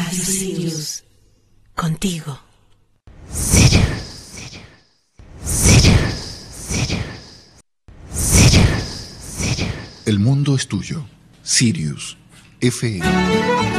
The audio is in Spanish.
Radio Sirius. Contigo. El mundo es tuyo. Sirius FM.